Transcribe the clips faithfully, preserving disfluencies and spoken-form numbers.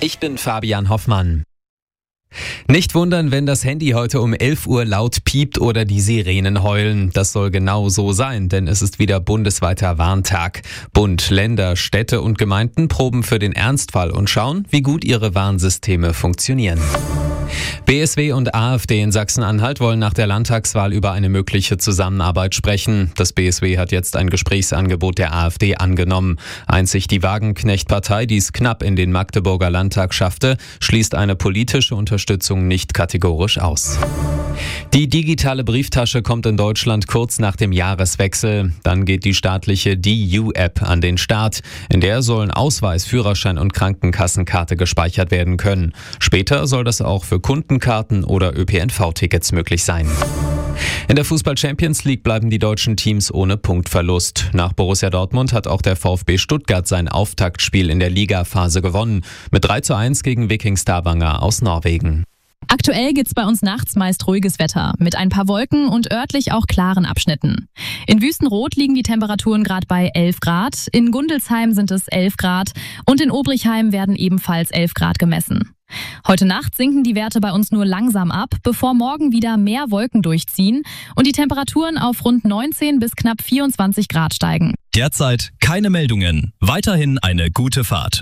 Ich bin Fabian Hoffmann. Nicht wundern, wenn das Handy heute um elf Uhr laut piept oder die Sirenen heulen. Das soll genau so sein, denn es ist wieder bundesweiter Warntag. Bund, Länder, Städte und Gemeinden proben für den Ernstfall und schauen, wie gut ihre Warnsysteme funktionieren. B S W und AfD in Sachsen-Anhalt wollen nach der Landtagswahl über eine mögliche Zusammenarbeit sprechen. Das B S W hat jetzt ein Gesprächsangebot der AfD angenommen. Einzig die Wagenknecht-Partei, die es knapp in den Magdeburger Landtag schaffte, schließt eine politische Unterstützung nicht kategorisch aus. Die digitale Brieftasche kommt in Deutschland kurz nach dem Jahreswechsel. Dann geht die staatliche D U-App an den Start. In der sollen Ausweis, Führerschein und Krankenkassenkarte gespeichert werden können. Später soll das auch für Kundenkarten oder Ö P N V-Tickets möglich sein. In der Fußball-Champions League bleiben die deutschen Teams ohne Punktverlust. Nach Borussia Dortmund hat auch der VfB Stuttgart sein Auftaktspiel in der Ligaphase gewonnen. Mit drei zu eins gegen Viking Stavanger aus Norwegen. Aktuell gibt's bei uns nachts meist ruhiges Wetter, mit ein paar Wolken und örtlich auch klaren Abschnitten. In Wüstenrot liegen die Temperaturen gerade bei elf Grad, in Gundelsheim sind es elf Grad und in Obrichheim werden ebenfalls elf Grad gemessen. Heute Nacht sinken die Werte bei uns nur langsam ab, bevor morgen wieder mehr Wolken durchziehen und die Temperaturen auf rund neunzehn bis knapp vierundzwanzig Grad steigen. Derzeit keine Meldungen, weiterhin eine gute Fahrt.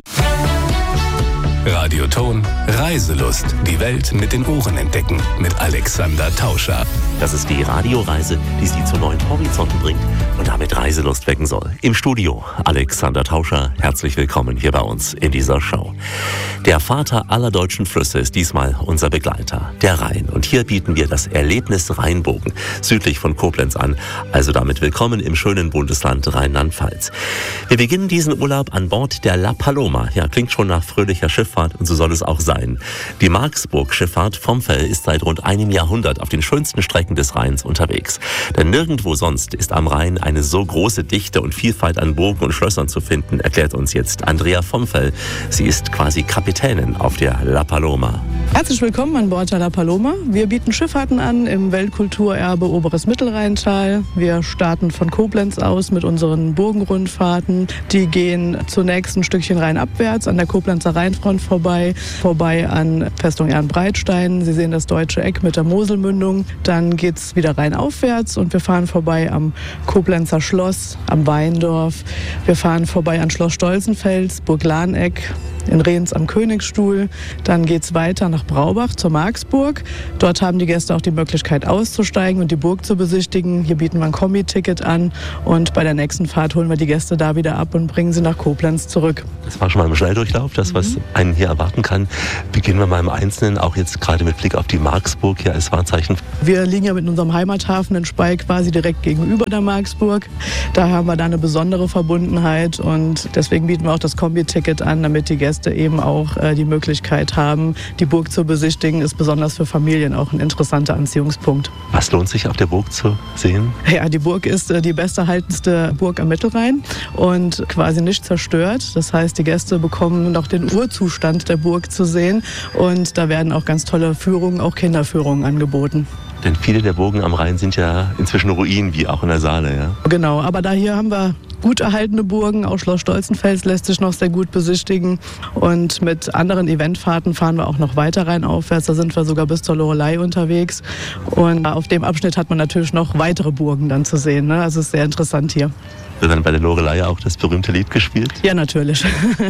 Radioton Reiselust. Die Welt mit den Ohren entdecken. Mit Alexander Tauscher. Das ist die Radioreise, die Sie zu neuen Horizonten bringt und damit Reiselust wecken soll. Im Studio Alexander Tauscher. Herzlich willkommen hier bei uns in dieser Show. Der Vater aller deutschen Flüsse ist diesmal unser Begleiter, der Rhein. Und hier bieten wir das Erlebnis Rheinbogen südlich von Koblenz an. Also damit willkommen im schönen Bundesland Rheinland-Pfalz. Wir beginnen diesen Urlaub an Bord der La Paloma. Ja, klingt schon nach fröhlicher Schifffahrt. Und so soll es auch sein. Die Marksburg-Schifffahrt vom Fell ist seit rund einem Jahrhundert auf den schönsten Strecken des Rheins unterwegs. Denn nirgendwo sonst ist am Rhein eine so große Dichte und Vielfalt an Burgen und Schlössern zu finden, erklärt uns jetzt Andrea vom Fell. Sie ist quasi Kapitänin auf der La Paloma. Herzlich willkommen an Bord der La Paloma. Wir bieten Schifffahrten an im Weltkulturerbe Oberes Mittelrheintal. Wir starten von Koblenz aus mit unseren Burgenrundfahrten. Die gehen zunächst ein Stückchen rheinabwärts an der Koblenzer Rheinfront vorbei, vorbei an Festung Ehrenbreitstein. Sie sehen das Deutsche Eck mit der Moselmündung. Dann geht es wieder rheinaufwärts und wir fahren vorbei am Koblenzer Schloss, am Weindorf. Wir fahren vorbei an Schloss Stolzenfels, Burg Lahneck, in Rehns am Königsstuhl. Dann geht es weiter nach Braubach zur Marksburg. Dort haben die Gäste auch die Möglichkeit auszusteigen und die Burg zu besichtigen. Hier bieten wir ein Kombi-Ticket an und bei der nächsten Fahrt holen wir die Gäste da wieder ab und bringen sie nach Koblenz zurück. Das war schon mal im Schnelldurchlauf, das, was einen hier erwarten kann. Beginnen wir mal im Einzelnen, auch jetzt gerade mit Blick auf die Marksburg hier als Wahrzeichen. Wir liegen ja mit unserem Heimathafen in Spey quasi direkt gegenüber der Marksburg. Da haben wir da eine besondere Verbundenheit und deswegen bieten wir auch das Kombi-Ticket an, damit die Gäste eben auch äh, die Möglichkeit haben, die Burg zu besichtigen, ist besonders für Familien auch ein interessanter Anziehungspunkt. Was lohnt sich auf der Burg zu sehen? Ja, die Burg ist äh, die besterhaltenste Burg am Mittelrhein und quasi nicht zerstört. Das heißt, die Gäste bekommen noch den Urzustand der Burg zu sehen und da werden auch ganz tolle Führungen, auch Kinderführungen angeboten. Denn viele der Burgen am Rhein sind ja inzwischen Ruinen, wie auch in der Saale, ja? Genau, aber da hier haben wir gut erhaltene Burgen, auch Schloss Stolzenfels lässt sich noch sehr gut besichtigen und mit anderen Eventfahrten fahren wir auch noch weiter rheinaufwärts, da sind wir sogar bis zur Loreley unterwegs und auf dem Abschnitt hat man natürlich noch weitere Burgen dann zu sehen, ne? Also es ist sehr interessant hier. Wird dann bei der Loreley auch das berühmte Lied gespielt? Ja, natürlich.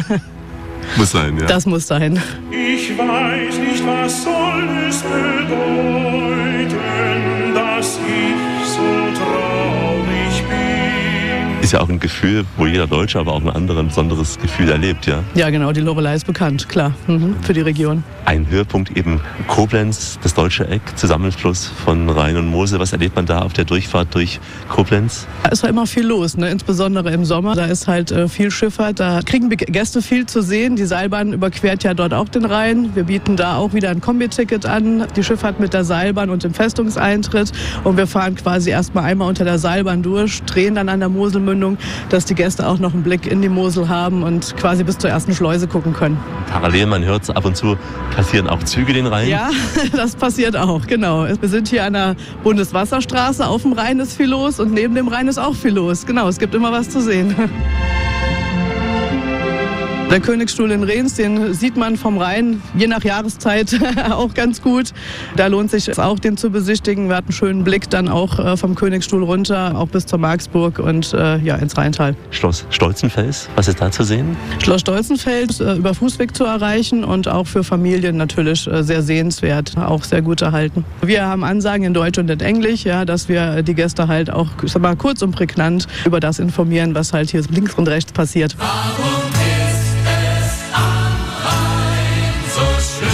Muss sein, ja? Das muss sein. Ich weiß nicht, was soll es bedeuten, dass ich so traurig bin. Ist ja auch ein Gefühl, wo jeder Deutsche aber auch ein anderes besonderes Gefühl erlebt, ja? Ja, genau, die Loreley ist bekannt, klar, mhm, für die Region. Ein Höhepunkt eben Koblenz, das Deutsche Eck, Zusammenfluss von Rhein und Mosel. Was erlebt man da auf der Durchfahrt durch Koblenz? Da ist ja immer viel los, ne? Insbesondere im Sommer. Da ist halt äh, viel Schifffahrt, da kriegen Gäste viel zu sehen. Die Seilbahn überquert ja dort auch den Rhein. Wir bieten da auch wieder ein Kombi-Ticket an, die Schifffahrt mit der Seilbahn und dem Festungseintritt. Und wir fahren quasi erstmal einmal unter der Seilbahn durch, drehen dann an der Moselmündung, dass die Gäste auch noch einen Blick in die Mosel haben und quasi bis zur ersten Schleuse gucken können. Parallel, man hört es ab und zu, passieren auch Züge den Rhein? Ja, das passiert auch, genau. Wir sind hier an der Bundeswasserstraße, auf dem Rhein ist viel los und neben dem Rhein ist auch viel los. Genau, es gibt immer was zu sehen. Der Königsstuhl in Rehns, den sieht man vom Rhein, je nach Jahreszeit auch ganz gut. Da lohnt sich auch, den zu besichtigen. Wir hatten einen schönen Blick dann auch äh, vom Königsstuhl runter, auch bis zur Marksburg und äh, ja, ins Rheintal. Schloss Stolzenfels, was ist da zu sehen? Schloss Stolzenfels äh, über Fußweg zu erreichen und auch für Familien natürlich äh, sehr sehenswert, auch sehr gut erhalten. Wir haben Ansagen in Deutsch und in Englisch, ja, dass wir die Gäste halt auch, ich sag mal, kurz und prägnant über das informieren, was halt hier links und rechts passiert. Warum ist es am Rhein so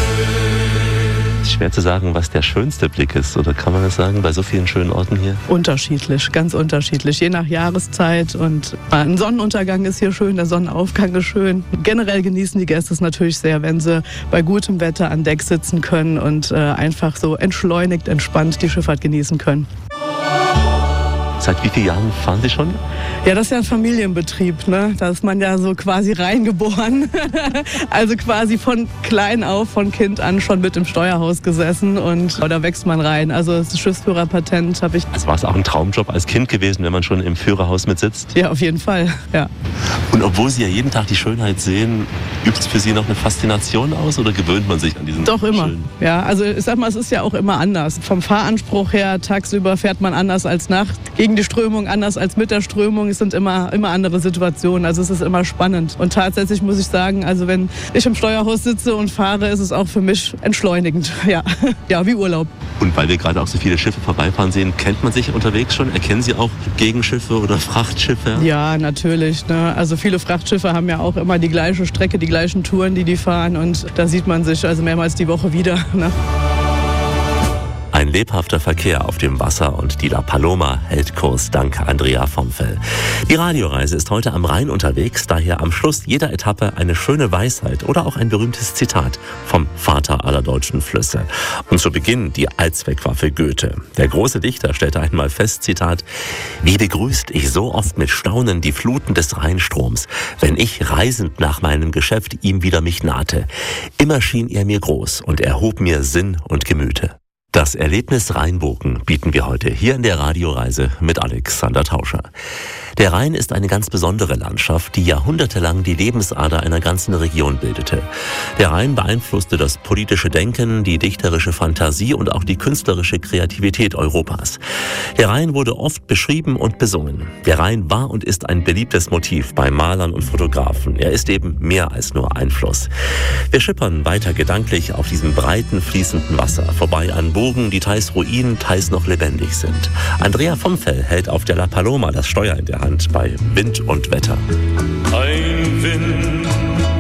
schön? Schwer zu sagen, was der schönste Blick ist, oder kann man das sagen, bei so vielen schönen Orten hier? Unterschiedlich, ganz unterschiedlich, je nach Jahreszeit. Und ein Sonnenuntergang ist hier schön, der Sonnenaufgang ist schön. Generell genießen die Gäste es natürlich sehr, wenn sie bei gutem Wetter an Deck sitzen können und äh, einfach so entschleunigt, entspannt die Schifffahrt genießen können. Seit wie vielen Jahren fahren Sie schon? Ja, das ist ja ein Familienbetrieb, ne? Da ist man ja so quasi reingeboren. Also quasi von klein auf, von Kind an schon mit im Steuerhaus gesessen und da wächst man rein. Also das Schiffsführerpatent habe ich. Also war es auch ein Traumjob als Kind gewesen, wenn man schon im Führerhaus mit sitzt? Ja, auf jeden Fall, ja. Und obwohl Sie ja jeden Tag die Schönheit sehen, übt es für Sie noch eine Faszination aus oder gewöhnt man sich an diesen Doch immer, schönen? Ja. Also ich sag mal, es ist ja auch immer anders. Vom Fahranspruch her, tagsüber fährt man anders als nachts. Gegen die Strömung anders als mit der Strömung. Es sind immer, immer andere Situationen. Also es ist immer spannend. Und tatsächlich muss ich sagen, also wenn ich im Steuerhaus sitze und fahre, ist es auch für mich entschleunigend. Ja, ja, wie Urlaub. Und weil wir gerade auch so viele Schiffe vorbeifahren sehen, kennt man sich unterwegs schon? Erkennen Sie auch Gegenschiffe oder Frachtschiffe? Ja, natürlich. Ne? Also viele Frachtschiffe haben ja auch immer die gleiche Strecke, die gleichen Touren, die die fahren. Und da sieht man sich also mehrmals die Woche wieder. Ne? Ein lebhafter Verkehr auf dem Wasser und die La Paloma hält Kurs dank Andrea Vomfell. Die Radioreise ist heute am Rhein unterwegs, daher am Schluss jeder Etappe eine schöne Weisheit oder auch ein berühmtes Zitat vom Vater aller deutschen Flüsse. Und zu Beginn die Allzweckwaffe Goethe. Der große Dichter stellte einmal fest, Zitat: Wie begrüßt ich so oft mit Staunen die Fluten des Rheinstroms, wenn ich reisend nach meinem Geschäft ihm wieder mich nahte. Immer schien er mir groß und erhob mir Sinn und Gemüte. Das Erlebnis Rheinbogen bieten wir heute hier in der Radioreise mit Alexander Tauscher. Der Rhein ist eine ganz besondere Landschaft, die jahrhundertelang die Lebensader einer ganzen Region bildete. Der Rhein beeinflusste das politische Denken, die dichterische Fantasie und auch die künstlerische Kreativität Europas. Der Rhein wurde oft beschrieben und besungen. Der Rhein war und ist ein beliebtes Motiv bei Malern und Fotografen. Er ist eben mehr als nur ein Fluss. Wir schippern weiter gedanklich auf diesem breiten, fließenden Wasser, vorbei an Burgen, die teils Ruinen, teils noch lebendig sind. Andrea Vomfell hält auf der La Paloma das Steuer in der Hand bei Wind und Wetter. Ein Wind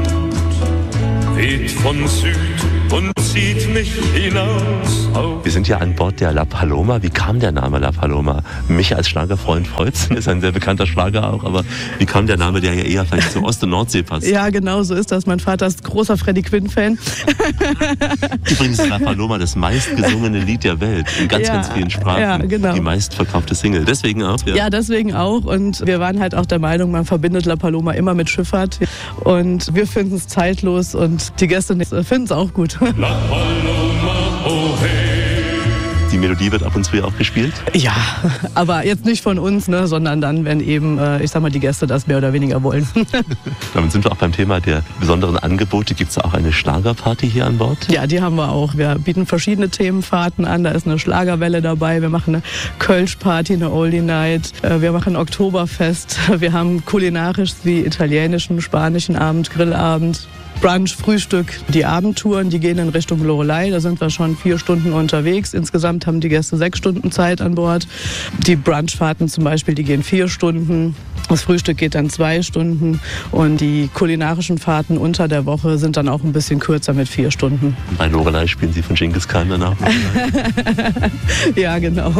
weht von Süd und zieht mich hinaus auf. Wir sind ja an Bord der La Paloma. Wie kam der Name La Paloma? Mich als Schlagerfreund freut's. Ist ein sehr bekannter Schlager auch, aber wie kam der Name, der ja eher vielleicht zur Ost- und Nordsee passt? Ja, genau so ist das. Mein Vater ist großer Freddie Quinn-Fan. Übrigens ist La Paloma das meistgesungene Lied der Welt in ganz, ja, ganz vielen Sprachen. Ja, genau. Die meistverkaufte Single. Deswegen auch. Ja. ja, deswegen auch. Und wir waren halt auch der Meinung, man verbindet La Paloma immer mit Schifffahrt. Und wir finden es zeitlos und die Gäste finden es auch gut. La Paloma, oh hey. Die Melodie wird ab und zu ja auch gespielt? Ja, aber jetzt nicht von uns, ne, sondern dann, wenn eben, äh, ich sag mal, die Gäste das mehr oder weniger wollen. Damit sind wir auch beim Thema der besonderen Angebote. Gibt es da auch eine Schlagerparty hier an Bord? Ja, die haben wir auch. Wir bieten verschiedene Themenfahrten an. Da ist eine Schlagerwelle dabei. Wir machen eine Kölsch-Party, eine Oldie Night. Wir machen ein Oktoberfest. Wir haben kulinarisch wie italienischen, spanischen Abend, Grillabend. Brunch, Frühstück, die Abendtouren, die gehen in Richtung Loreley. Da sind wir schon vier Stunden unterwegs. Insgesamt haben die Gäste sechs Stunden Zeit an Bord. Die Brunchfahrten zum Beispiel, die gehen vier Stunden. Das Frühstück geht dann zwei Stunden. Und die kulinarischen Fahrten unter der Woche sind dann auch ein bisschen kürzer mit vier Stunden. Bei Loreley spielen Sie von Genghis Khan danach? Ja, genau.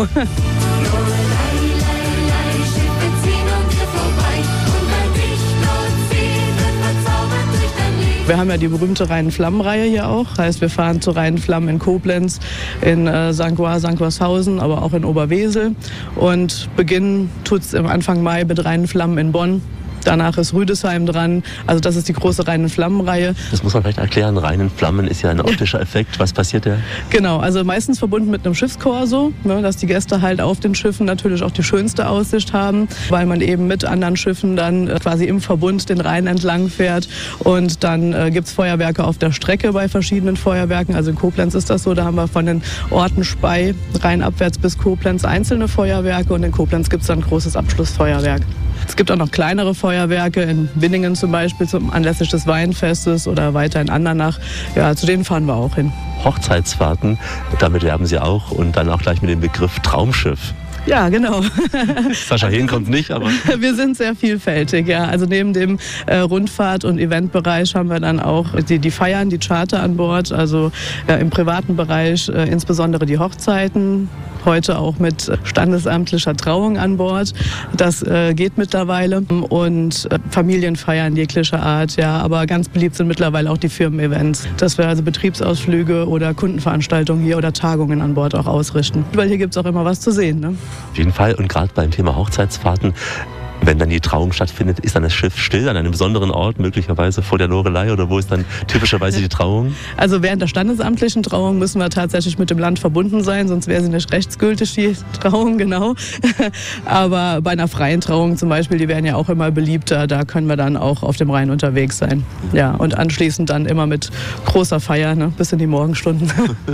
Wir haben ja die berühmte Rhein-Flammen-Reihe hier auch. Heißt, wir fahren zu Rhein-Flammen in Koblenz, in äh, Sankt Ouen, Sankt Wolfshausen, aber auch in Oberwesel. Und beginnen tut es im Anfang Mai mit Rhein-Flammen in Bonn. Danach ist Rüdesheim dran. Also das ist die große Rhein- und Flammenreihe. Das muss man vielleicht erklären. Rhein und Flammen ist ja ein optischer Effekt. Was passiert da? Genau, also meistens verbunden mit einem Schiffskorso, ne, dass die Gäste halt auf den Schiffen natürlich auch die schönste Aussicht haben, weil man eben mit anderen Schiffen dann äh, quasi im Verbund den Rhein entlang fährt. Und dann äh, gibt es Feuerwerke auf der Strecke bei verschiedenen Feuerwerken. Also in Koblenz ist das so, da haben wir von den Orten Spey, rheinabwärts bis Koblenz einzelne Feuerwerke und in Koblenz gibt es dann ein großes Abschlussfeuerwerk. Es gibt auch noch kleinere Feuerwerke, in Winningen zum Beispiel zum anlässlich des Weinfestes oder weiter in Andernach. Ja, zu denen fahren wir auch hin. Hochzeitsfahrten, damit werben Sie auch und dann auch gleich mit dem Begriff Traumschiff. Ja, genau. Sascha Hehn kommt nicht, aber... Wir sind sehr vielfältig, ja. Also neben dem äh, Rundfahrt- und Eventbereich haben wir dann auch die, die Feiern, die Charter an Bord. Also äh, im privaten Bereich äh, insbesondere die Hochzeiten. Heute auch mit standesamtlicher Trauung an Bord. Das äh, geht mittlerweile. Und äh, Familienfeiern jeglicher Art, ja. Aber ganz beliebt sind mittlerweile auch die Firmen-Events. Dass wir also Betriebsausflüge oder Kundenveranstaltungen hier oder Tagungen an Bord auch ausrichten. Weil hier gibt es auch immer was zu sehen, ne? Auf jeden Fall. Und gerade beim Thema Hochzeitsfahrten, wenn dann die Trauung stattfindet, ist dann das Schiff still an einem besonderen Ort, möglicherweise vor der Loreley, oder wo ist dann typischerweise die Trauung? Also während der standesamtlichen Trauung müssen wir tatsächlich mit dem Land verbunden sein, sonst wäre sie nicht rechtsgültig, die Trauung, genau. Aber bei einer freien Trauung zum Beispiel, die werden ja auch immer beliebter, da können wir dann auch auf dem Rhein unterwegs sein. Ja, und anschließend dann immer mit großer Feier, ne, bis in die Morgenstunden.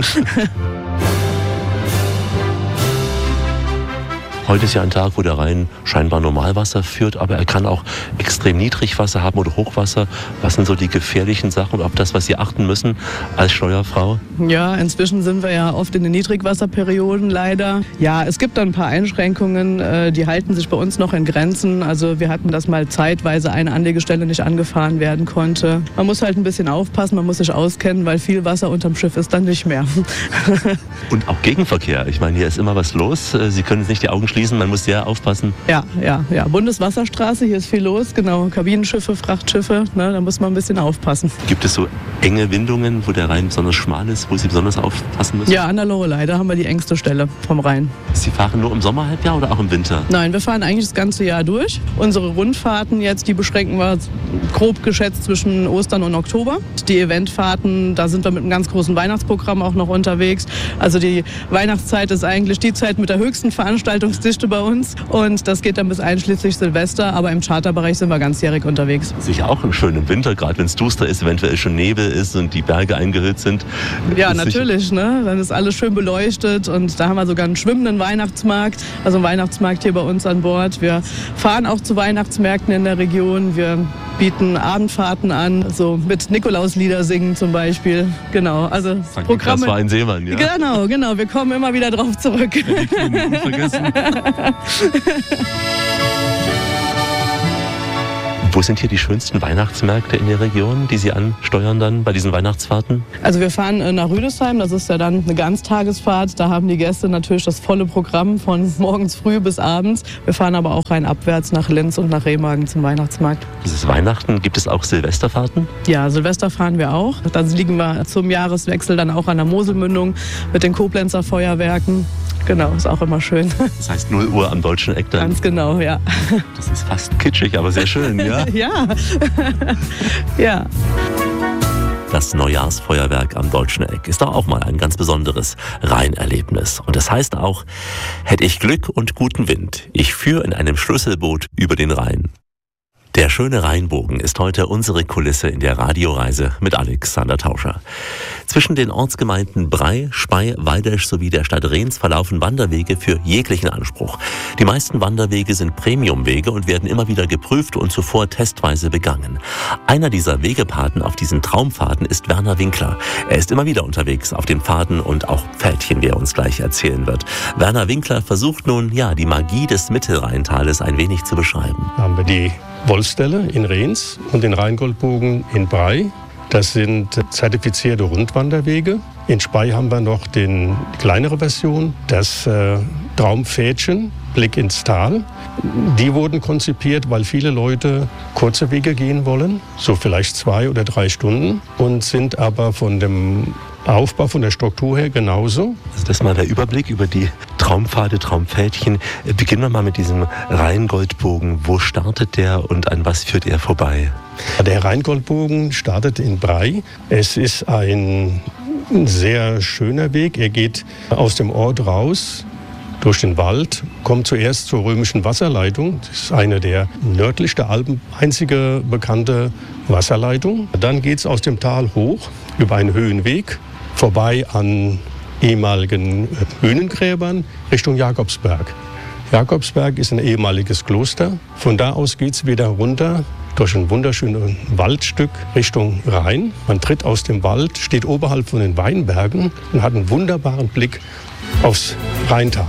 Heute ist ja ein Tag, wo der Rhein scheinbar Normalwasser führt, aber er kann auch extrem Niedrigwasser haben oder Hochwasser. Was sind so die gefährlichen Sachen und auf das, was Sie achten müssen als Steuerfrau? Ja, inzwischen sind wir ja oft in den Niedrigwasserperioden leider. Ja, es gibt da ein paar Einschränkungen, die halten sich bei uns noch in Grenzen. Also wir hatten das mal zeitweise eine Anlegestelle nicht angefahren werden konnte. Man muss halt ein bisschen aufpassen, man muss sich auskennen, weil viel Wasser unterm Schiff ist dann nicht mehr. Und auch Gegenverkehr. Ich meine, hier ist immer was los. Sie können jetzt nicht die Augen schließen, man muss sehr aufpassen. Ja, ja, ja. Bundeswasserstraße, hier ist viel los, genau. Kabinenschiffe, Frachtschiffe, ne, da muss man ein bisschen aufpassen. Gibt es so enge Windungen, wo der Rhein besonders schmal ist, wo Sie besonders aufpassen müssen? Ja, an der Loreley, da haben wir die engste Stelle vom Rhein. Sie fahren nur im Sommerhalbjahr oder auch im Winter? Nein, wir fahren eigentlich das ganze Jahr durch. Unsere Rundfahrten jetzt, die beschränken wir grob geschätzt zwischen Ostern und Oktober. Die Eventfahrten, da sind wir mit einem ganz großen Weihnachtsprogramm auch noch unterwegs. Also die Weihnachtszeit ist eigentlich die Zeit mit der höchsten Veranstaltungsdichte bei uns und das geht dann bis einschließlich Silvester, aber im Charterbereich sind wir ganzjährig unterwegs. Sicher auch im schönen Winter, gerade wenn es duster ist, eventuell schon Nebel ist und die Berge eingehüllt sind. Ja, natürlich, ne? Dann ist alles schön beleuchtet und da haben wir sogar einen schwimmenden Weihnachtsmarkt, also einen Weihnachtsmarkt hier bei uns an Bord. Wir fahren auch zu Weihnachtsmärkten in der Region, wir bieten Abendfahrten an, so mit Nikolauslieder singen zum Beispiel. Genau, also Sankt Programme. Das war ein Seemann, ja? Genau, genau, wir kommen immer wieder drauf zurück. Vergessen. Wo sind hier die schönsten Weihnachtsmärkte in der Region, die Sie ansteuern dann bei diesen Weihnachtsfahrten? Also wir fahren nach Rüdesheim, das ist ja dann eine Ganztagesfahrt. Da haben die Gäste natürlich das volle Programm von morgens früh bis abends. Wir fahren aber auch rein abwärts nach Linz und nach Remagen zum Weihnachtsmarkt. Das ist Weihnachten. Gibt es auch Silvesterfahrten? Ja, Silvester fahren wir auch. Da liegen wir zum Jahreswechsel dann auch an der Moselmündung mit den Koblenzer Feuerwerken. Genau, ist auch immer schön. Das heißt null Uhr am Deutschen Eck dann? Ganz genau, ja. Das ist fast kitschig, aber sehr schön, ja? Ja. Ja. Das Neujahrsfeuerwerk am Deutschen Eck ist doch auch mal ein ganz besonderes Rheinerlebnis. Und das heißt auch, hätte ich Glück und guten Wind, ich führe in einem Schlüsselboot über den Rhein. Der schöne Rheinbogen ist heute unsere Kulisse in der Radioreise mit Alexander Tauscher. Zwischen den Ortsgemeinden Brey, Spey, Waldesch sowie der Stadt Rehns verlaufen Wanderwege für jeglichen Anspruch. Die meisten Wanderwege sind Premiumwege und werden immer wieder geprüft und zuvor testweise begangen. Einer dieser Wegepaten auf diesen Traumfahrten ist Werner Winkler. Er ist immer wieder unterwegs auf den Pfaden und auch Pfältchen, wie er uns gleich erzählen wird. Werner Winkler versucht nun, ja, die Magie des Mittelrheintales ein wenig zu beschreiben. Da haben wir die Wollstelle in Rehns und den Rheingoldbogen in Brey. Das sind zertifizierte Rundwanderwege. In Spey haben wir noch den, die kleinere Version, das äh, Traumpfädchen, Blick ins Tal. Die wurden konzipiert, weil viele Leute kurze Wege gehen wollen, so vielleicht zwei oder drei Stunden, und sind aber von dem Aufbau, von der Struktur her genauso. Also das ist mal der Überblick über die Traumpfade, Traumpfädchen. Beginnen wir mal mit diesem Rheingoldbogen. Wo startet der und an was führt er vorbei? Der Rheingoldbogen startet in Brey. Es ist ein sehr schöner Weg. Er geht aus dem Ort raus, durch den Wald, kommt zuerst zur römischen Wasserleitung. Das ist eine der nördlich der Alpen einzige bekannte Wasserleitung. Dann geht es aus dem Tal hoch über einen Höhenweg, vorbei an ehemaligen Höhlengräbern Richtung Jakobsberg. Jakobsberg ist ein ehemaliges Kloster. Von da aus geht es wieder runter durch ein wunderschönes Waldstück Richtung Rhein. Man tritt aus dem Wald, steht oberhalb von den Weinbergen und hat einen wunderbaren Blick aufs Rheintal.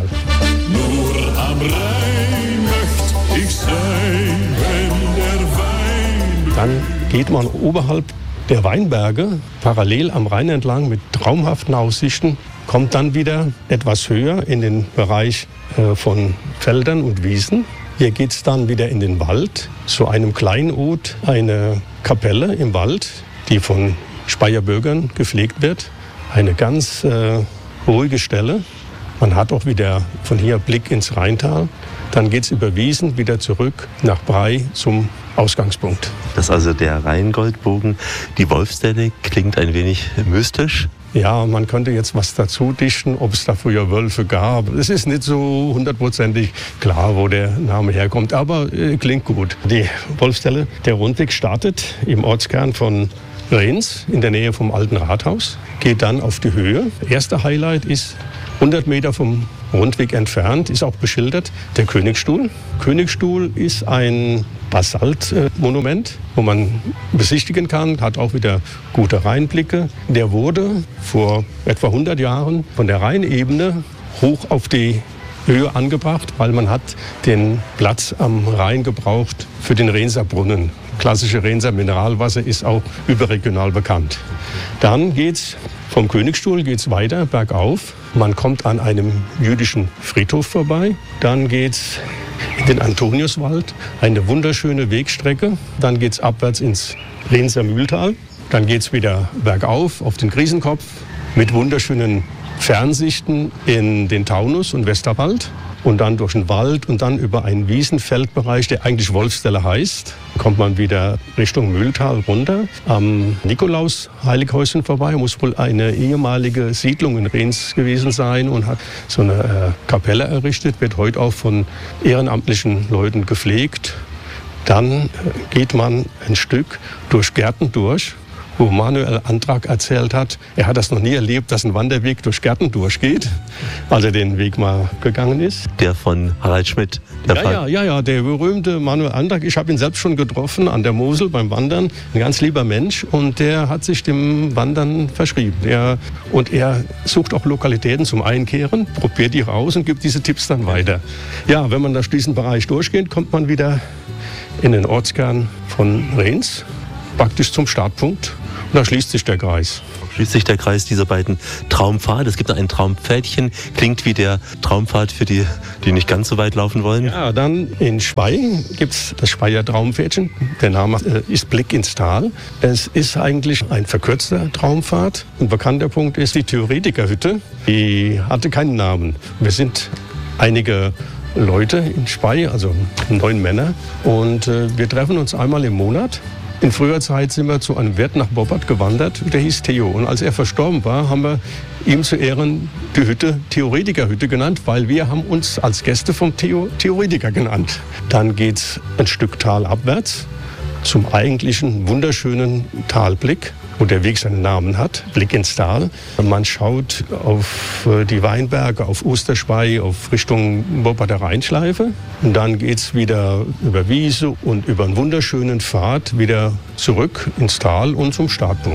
Nur am Rhein möcht ich sein, wenn der Wein... Dann geht man oberhalb der Weinberge parallel am Rhein entlang mit traumhaften Aussichten, kommt dann wieder etwas höher in den Bereich äh, von Feldern und Wiesen. Hier geht es dann wieder in den Wald, zu einem Kleinod, eine Kapelle im Wald, die von Speyer Bürgern gepflegt wird. Eine ganz äh, ruhige Stelle. Man hat auch wieder von hier Blick ins Rheintal. Dann geht es über Wiesen wieder zurück nach Brey zum Ausgangspunkt. Das ist also der Rheingoldbogen. Die Wolfsdelle klingt ein wenig mystisch. Ja, man könnte jetzt was dazu dichten, ob es da früher Wölfe gab. Es ist nicht so hundertprozentig klar, wo der Name herkommt, aber äh, klingt gut. Die Wolfsdelle, der Rundweg startet im Ortskern von Rhens in der Nähe vom alten Rathaus, geht dann auf die Höhe. Erster Highlight ist hundert Meter vom Rundweg entfernt, ist auch beschildert, der Königstuhl. Königstuhl ist ein Basaltmonument, wo man besichtigen kann, hat auch wieder gute Rheinblicke. Der wurde vor etwa hundert Jahren von der Rheinebene hoch auf die Höhe angebracht, weil man hat den Platz am Rhein gebraucht für den Rhenser Brunnen. Klassische Rhenser Mineralwasser ist auch überregional bekannt. Dann geht's vom Königstuhl geht's weiter bergauf. Man kommt an einem jüdischen Friedhof vorbei. Dann geht's in den Antoniuswald, eine wunderschöne Wegstrecke. Dann geht's abwärts ins Rhenser Mühltal. Dann geht's wieder bergauf auf den Griesenkopf mit wunderschönen Fernsichten in den Taunus und Westerwald. Und dann durch den Wald und dann über einen Wiesenfeldbereich, der eigentlich Wolfsdelle heißt, kommt man wieder Richtung Mühltal runter. Am Nikolaus-Heilighäuschen vorbei, muss wohl eine ehemalige Siedlung in Rhens gewesen sein und hat so eine äh, Kapelle errichtet, wird heute auch von ehrenamtlichen Leuten gepflegt. Dann äh, geht man ein Stück durch Gärten durch, wo Manuel Antrag erzählt hat, er hat das noch nie erlebt, dass ein Wanderweg durch Gärten durchgeht, als er den Weg mal gegangen ist. Der von Harald Schmidt. Der Ja, ja, ja, ja, der berühmte Manuel Antrag. Ich habe ihn selbst schon getroffen an der Mosel beim Wandern. Ein ganz lieber Mensch und der hat sich dem Wandern verschrieben. Er, und er sucht auch Lokalitäten zum Einkehren, probiert die raus und gibt diese Tipps dann weiter. Ja, wenn man durch diesen Bereich durchgeht, kommt man wieder in den Ortskern von Rhens, praktisch zum Startpunkt. Und da schließt sich der Kreis. Schließt sich der Kreis dieser beiden Traumpfade. Es gibt noch ein Traumpfädchen. Klingt wie der Traumpfad für die, die nicht ganz so weit laufen wollen. Ja, dann in Spey gibt es das Speyer Traumpfädchen. Der Name ist Blick ins Tal. Es ist eigentlich ein verkürzter Traumpfad. Ein bekannter Punkt ist die Theoretikerhütte. Die hatte keinen Namen. Wir sind einige Leute in Spey, also neun Männer. Und äh, wir treffen uns einmal im Monat. In früher Zeit sind wir zu einem Wirt nach Boppard gewandert, der hieß Theo. Und als er verstorben war, haben wir ihm zu Ehren die Hütte Theoretikerhütte genannt, weil wir haben uns als Gäste vom Theo Theoretiker genannt. Dann geht's ein Stück Tal abwärts zum eigentlichen wunderschönen Talblick, wo der Weg seinen Namen hat, Blick ins Tal. Man schaut auf die Weinberge, auf Osterspey, auf Richtung Bopparder Rheinschleife. Und dann geht es wieder über Wiese und über einen wunderschönen Pfad wieder zurück ins Tal und zum Startpunkt.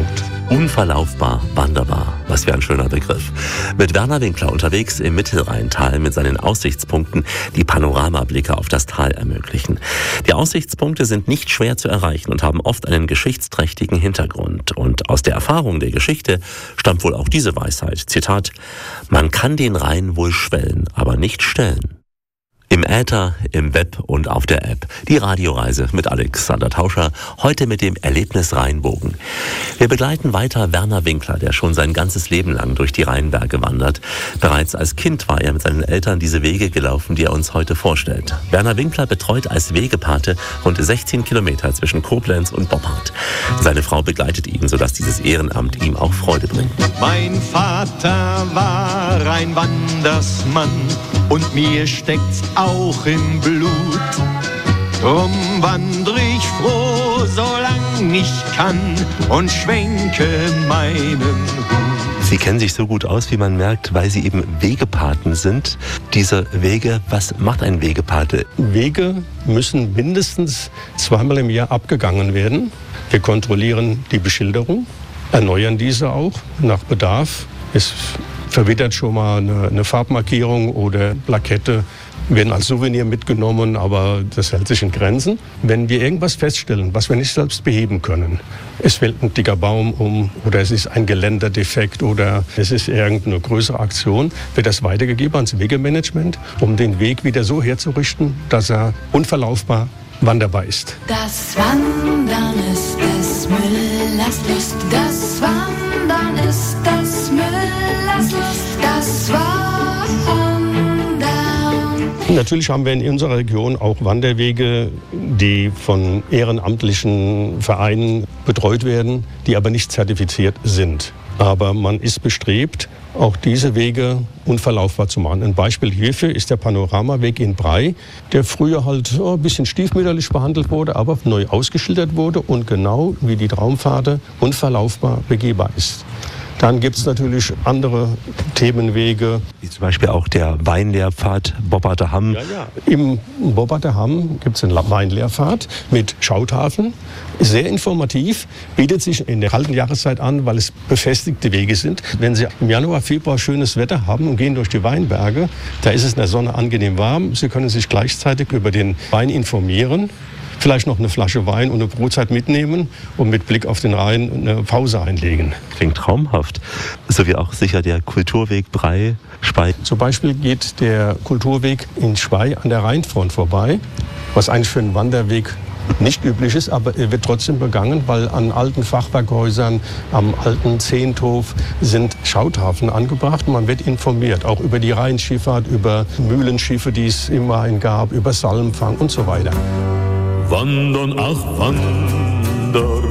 Unverlaufbar, wanderbar. Was für ein schöner Begriff. Mit Werner Winkler unterwegs im Mittelrheintal mit seinen Aussichtspunkten, die Panoramablicke auf das Tal ermöglichen. Die Aussichtspunkte sind nicht schwer zu erreichen und haben oft einen geschichtsträchtigen Hintergrund. Und aus der Erfahrung der Geschichte stammt wohl auch diese Weisheit. Zitat: Man kann den Rhein wohl schwellen, aber nicht stellen. Im Äther, im Web und auf der App. Die Radioreise mit Alexander Tauscher, heute mit dem Erlebnis Rheinbogen. Wir begleiten weiter Werner Winkler, der schon sein ganzes Leben lang durch die Rheinberge wandert. Bereits als Kind war er mit seinen Eltern diese Wege gelaufen, die er uns heute vorstellt. Werner Winkler betreut als Wegepate rund sechzehn Kilometer zwischen Koblenz und Boppard. Seine Frau begleitet ihn, sodass dieses Ehrenamt ihm auch Freude bringt. Mein Vater war ein Wandersmann und mir steckt's auch im Blut. Drum wandre ich froh, solang ich kann und schwenke meinen Hut. Sie kennen sich so gut aus, wie man merkt, weil Sie eben Wegepaten sind. Diese Wege, was macht ein Wegepate? Wege müssen mindestens zweimal im Jahr abgegangen werden. Wir kontrollieren die Beschilderung, erneuern diese auch nach Bedarf. Es verwittert schon mal eine, eine Farbmarkierung oder Plakette, werden als Souvenir mitgenommen, aber das hält sich in Grenzen. Wenn wir irgendwas feststellen, was wir nicht selbst beheben können, es fällt ein dicker Baum um oder es ist ein Geländerdefekt oder es ist irgendeine größere Aktion, wird das weitergegeben ans Wegemanagement, um den Weg wieder so herzurichten, dass er unverlaufbar wanderbar ist. Das Wandern ist des Müllers Lust, das Wandern ist des Müllers Lust, das Wandern. Natürlich haben wir in unserer Region auch Wanderwege, die von ehrenamtlichen Vereinen betreut werden, die aber nicht zertifiziert sind. Aber man ist bestrebt, auch diese Wege unverlaufbar zu machen. Ein Beispiel hierfür ist der Panoramaweg in Bray, der früher halt oh, ein bisschen stiefmütterlich behandelt wurde, aber neu ausgeschildert wurde und genau wie die Traumpfade unverlaufbar begehbar ist. Dann gibt es natürlich andere Themenwege. Wie zum Beispiel auch der Weinlehrpfad Bopparder Hamm. Ja, ja. Im Bopparder Hamm gibt es einen Weinlehrpfad mit Schautafeln. Sehr informativ, bietet sich in der kalten Jahreszeit an, weil es befestigte Wege sind. Wenn Sie im Januar, Februar schönes Wetter haben und gehen durch die Weinberge, da ist es in der Sonne angenehm warm. Sie können sich gleichzeitig über den Wein informieren. Vielleicht noch eine Flasche Wein und eine Brotzeit mitnehmen und mit Blick auf den Rhein eine Pause einlegen. Klingt traumhaft. So wie auch sicher der Kulturweg Bray, Spey. Zum Beispiel geht der Kulturweg in Spey an der Rheinfront vorbei, was eigentlich für einen Wanderweg nicht üblich ist, aber er wird trotzdem begangen, weil an alten Fachwerkhäusern, am alten Zehnthof sind Schautafeln angebracht und man wird informiert, auch über die Rheinschifffahrt, über Mühlenschiffe, die es im Rhein gab, über Salmfang und so weiter. Wandern, ach Wander,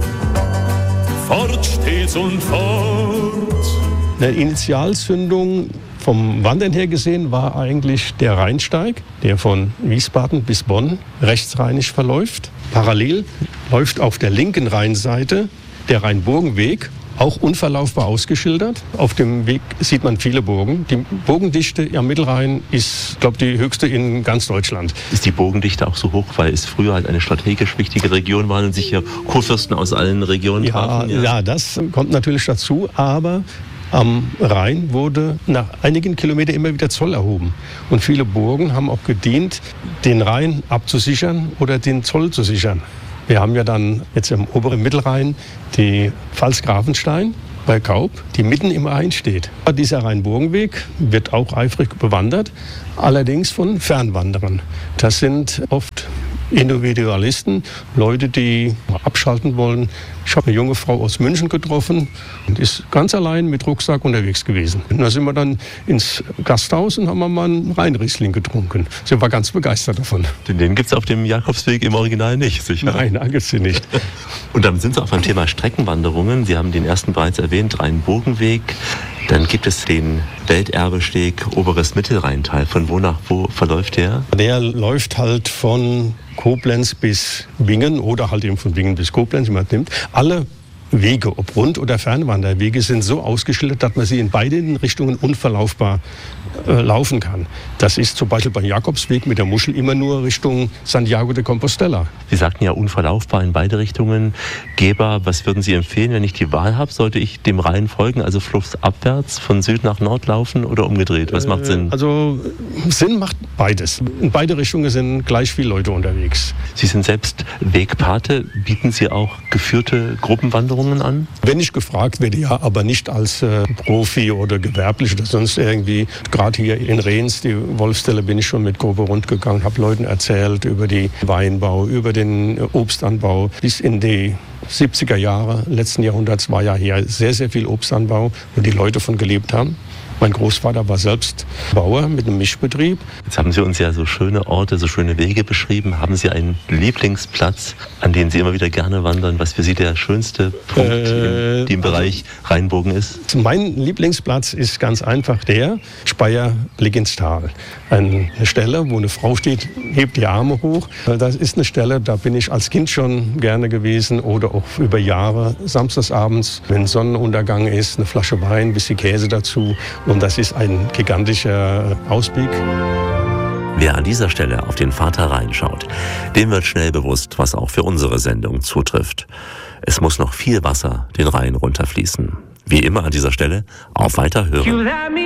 fort stets und fort. Eine Initialzündung vom Wandern her gesehen war eigentlich der Rheinsteig, der von Wiesbaden bis Bonn rechtsrheinisch verläuft. Parallel läuft auf der linken Rheinseite der Rheinburgenweg, auch unverlaufbar ausgeschildert. Auf dem Weg sieht man viele Burgen. Die Burgendichte am Mittelrhein ist, glaube ich, die höchste in ganz Deutschland. Ist die Burgendichte auch so hoch, weil es früher halt eine strategisch wichtige Region war und sich hier Kurfürsten aus allen Regionen ja, trafen? Ja. ja, das kommt natürlich dazu, aber am Rhein wurde nach einigen Kilometern immer wieder Zoll erhoben. Und viele Burgen haben auch gedient, den Rhein abzusichern oder den Zoll zu sichern. Wir haben ja dann jetzt im oberen Mittelrhein die Pfalz-Grafenstein bei Kaub, die mitten im Rhein steht. Dieser Rheinburgenweg wird auch eifrig bewandert, allerdings von Fernwanderern. Das sind oft Individualisten, Leute, die abschalten wollen. Ich habe eine junge Frau aus München getroffen und ist ganz allein mit Rucksack unterwegs gewesen. Und da sind wir dann ins Gasthaus und haben mal einen Rheinriesling getrunken. Sie war ganz begeistert davon. Den, den gibt es auf dem Jakobsweg im Original nicht, sicher? Nein, da gibt es den nicht. Und dann sind Sie auch beim Thema Streckenwanderungen. Sie haben den ersten bereits erwähnt, Rheinburgenweg. Dann gibt es den Welterbesteg Oberes Mittelrheintal. Von wo nach wo verläuft der? Der läuft halt von Koblenz bis Bingen oder halt eben von Bingen bis Koblenz, wie man nimmt. Alle Wege, ob Rund- oder Fernwanderwege, sind so ausgeschildert, dass man sie in beiden Richtungen unverlaufbar äh, laufen kann. Das ist zum Beispiel beim Jakobsweg mit der Muschel immer nur Richtung Santiago de Compostela. Sie sagten ja unverlaufbar in beide Richtungen. Geber, was würden Sie empfehlen, wenn ich die Wahl habe? Sollte ich dem Rhein folgen, also flussabwärts von Süd nach Nord laufen oder umgedreht? Was macht Sinn? Also Sinn macht beides. In beide Richtungen sind gleich viele Leute unterwegs. Sie sind selbst Wegpate. Bieten Sie auch geführte Gruppenwanderungen an? Wenn ich gefragt werde, ja, aber nicht als äh, Profi oder gewerblich oder sonst irgendwie. Gerade hier in Rehns, die Wolfstelle, bin ich schon mit Gruppe rundgegangen, habe Leuten erzählt über die Weinbau, über den Obstanbau. Bis in die siebziger Jahre letzten Jahrhunderts war ja hier sehr, sehr viel Obstanbau, wo die Leute von gelebt haben. Mein Großvater war selbst Bauer mit einem Mischbetrieb. Jetzt haben Sie uns ja so schöne Orte, so schöne Wege beschrieben. Haben Sie einen Lieblingsplatz, an den Sie immer wieder gerne wandern, was für Sie der schönste Punkt äh, in dem Bereich Rheinbogen ist? Mein Lieblingsplatz ist ganz einfach der Speyer Blick ins Tal. Eine Stelle, wo eine Frau steht, hebt die Arme hoch. Das ist eine Stelle, da bin ich als Kind schon gerne gewesen oder auch über Jahre. Samstagsabends, wenn Sonnenuntergang ist, eine Flasche Wein, ein bisschen Käse dazu. Und das ist ein gigantischer Ausblick. Wer an dieser Stelle auf den Vater Rhein schaut, dem wird schnell bewusst, was auch für unsere Sendung zutrifft. Es muss noch viel Wasser den Rhein runterfließen. Wie immer an dieser Stelle, auf Weiterhören.